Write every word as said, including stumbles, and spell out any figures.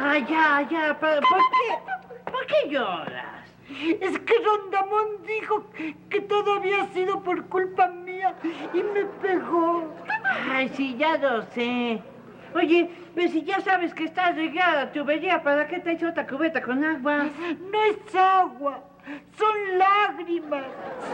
Ah, ya, ya, pero ¿por qué? ¿Por qué lloras? Es que Rondamón dijo que todo había sido por culpa mía y me pegó. Ay, sí, ya lo sé. Oye, pero si ya sabes que está regada tu tubería, ¿para qué te echo otra cubeta con agua? No es agua, son lágrimas.